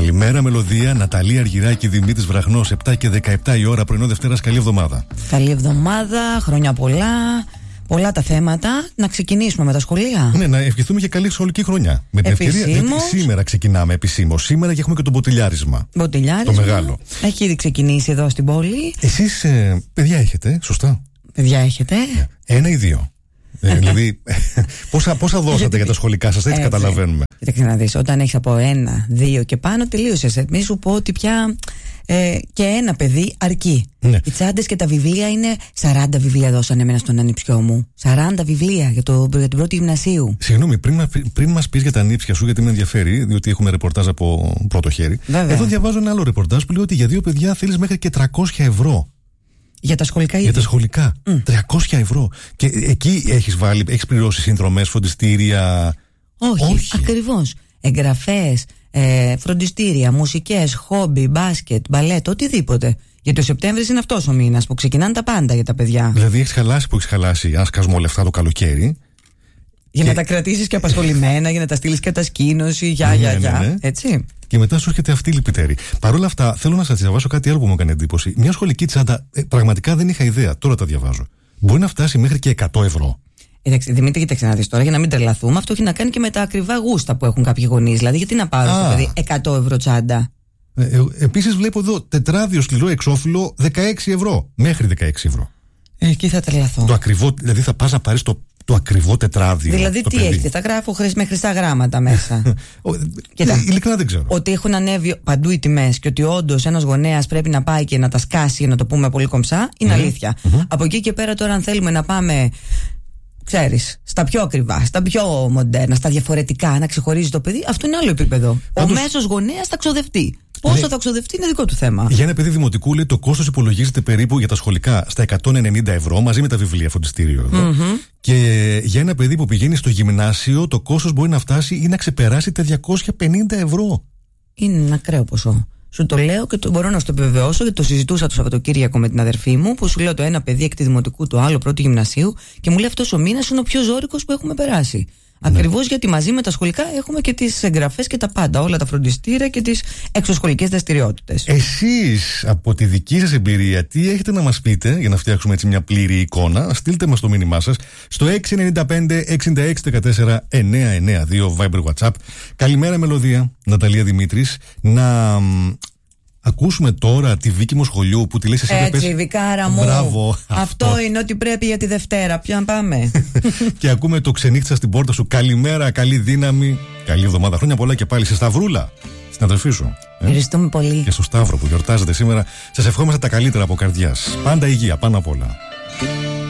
Καλημέρα, Μελωδία. Ναταλία Αργυράκη, Δημήτρης Βραχνός. 7 και 17 η ώρα, πρωινό Δευτέρας. Καλή εβδομάδα. Καλή εβδομάδα, χρόνια πολλά. Πολλά τα θέματα. Να ξεκινήσουμε με τα σχολεία. Ναι, να ευχηθούμε και καλή σχολική χρονιά. Με την ευκαιρία. Σήμερα ξεκινάμε επισήμως. Σήμερα και έχουμε και το μποτιλιάρισμα. Μποτιλιάρισμα. Το μεγάλο. Έχει ήδη ξεκινήσει εδώ στην πόλη. Εσείς παιδιά έχετε, σωστά? Παιδιά έχετε. 1 ή 2. Δηλαδή, πόσα δώσατε για τα σχολικά σας, έτσι καταλαβαίνουμε. Κοίταξε να δεις, όταν έχεις από 1, 2 και πάνω, τελείωσες. Μη σου πω ότι πια και ένα παιδί αρκεί. Ναι. Οι τσάντες και τα βιβλία είναι 40 βιβλία δώσανε εμένα στον ανιψιό μου. 40 βιβλία για την πρώτη γυμνασίου. Συγγνώμη, πριν μας πεις για τα ανήψια σου, γιατί με ενδιαφέρει, διότι έχουμε ρεπορτάζ από πρώτο χέρι. Βέβαια. Εδώ διαβάζω ένα άλλο ρεπορτάζ που λέει ότι για 2 παιδιά θέλεις μέχρι και 300 ευρώ. Για τα σχολικά ήδη. Για τα σχολικά. 300 ευρώ. Και εκεί έχεις πληρώσει συνδρομές, φροντιστήρια? Όχι. Ακριβώς. Εγγραφές, φροντιστήρια, μουσικές, χόμπι, μπάσκετ, μπαλέτ, οτιδήποτε. Γιατί ο Σεπτέμβρης είναι αυτός ο μήνας που ξεκινάνε τα πάντα για τα παιδιά. Δηλαδή έχεις χαλάσει ένα σκασμό λεφτά το καλοκαίρι. Για να τα κρατήσεις και απασχολημένα, για να τα στείλεις κατασκήνωση, ναι. Έτσι. Και μετά σου έρχεται αυτή η λυπητερή. Παρ' όλα αυτά, θέλω να σας διαβάσω κάτι άλλο που μου έκανε εντύπωση. Μια σχολική τσάντα, πραγματικά δεν είχα ιδέα, τώρα τα διαβάζω. Μπορεί να φτάσει μέχρι και 100 ευρώ. Εντάξει, Δημήτρη, κοίταξε να δεις τώρα, για να μην τρελαθούμε. Αυτό έχει να κάνει και με τα ακριβά γούστα που έχουν κάποιοι γονείς. Δηλαδή, γιατί να πάρω στο παιδί 100 ευρώ τσάντα. Επίσης, βλέπω εδώ τετράδιο σκληρό εξώφυλλο 16 ευρώ. Μέχρι 16 ευρώ. Εκεί θα τρελαθώ. Το ακριβό, δηλαδή θα πας να πάρεις το ακριβό τετράδιο. Δηλαδή, τι έχετε, θα γράφω με χρυσά γράμματα μέσα. Ειλικρινά δεν ξέρω. Ότι έχουν ανέβει παντού οι τιμές και ότι όντως ένας γονέας πρέπει να πάει και να τα σκάσει, για να το πούμε πολύ κομψά, είναι αλήθεια. Από εκεί και πέρα, τώρα, αν θέλουμε να πάμε, ξέρεις, στα πιο ακριβά, στα πιο μοντέρνα, στα διαφορετικά, να ξεχωρίζει το παιδί, αυτό είναι άλλο επίπεδο. Ο μέσος γονέας θα ξοδευτεί. Πόσο θα ξοδευτεί είναι δικό του θέμα. Για ένα παιδί δημοτικού, λέει, το κόστος υπολογίζεται περίπου για τα σχολικά στα 190 ευρώ μαζί με τα βιβλία, φροντιστήριο. Και για ένα παιδί που πηγαίνει στο γυμνάσιο, το κόστος μπορεί να φτάσει ή να ξεπεράσει τα 250 ευρώ. Είναι ένα ακραίο ποσό. Σου το λέω και μπορώ να σου το επιβεβαιώσω, γιατί το συζητούσα το Σαββατοκύριακο με την αδερφή μου, που σου λέω το ένα παιδί έκτη δημοτικού, το άλλο πρώτη γυμνασίου, και μου λέει αυτός ο μήνας είναι ο πιο ζώρικος που έχουμε περάσει. Ακριβώς γιατί μαζί με τα σχολικά έχουμε και τις εγγραφές και τα πάντα, όλα τα φροντιστήρια και τις εξωσχολικές δραστηριότητες. Εσείς από τη δική σας εμπειρία, τι έχετε να μας πείτε για να φτιάξουμε έτσι μια πλήρη εικόνα? Στείλτε μας το μήνυμά σας στο 695-6614-992 Viber WhatsApp. Καλημέρα, Μελωδία. Ναταλία Δημήτρης. Να ακούσουμε τώρα τη Βίκη Μοσχολιού που τη λες εσύ. Έτσι, Βικάρα μου. Μπράβο. Αυτό είναι ό,τι πρέπει για τη Δευτέρα. Ποια πάμε. Και ακούμε το ξενύχτησα στην πόρτα σου. Καλημέρα, καλή δύναμη. Καλή εβδομάδα. Χρόνια πολλά και πάλι σε Σταυρούλα, στην αδερφή σου. Ευχαριστούμε πολύ. Και στο Σταύρο που γιορτάζετε σήμερα. Σας ευχόμαστε τα καλύτερα από καρδιάς. Πάντα υγεία, πάνω απ' όλα.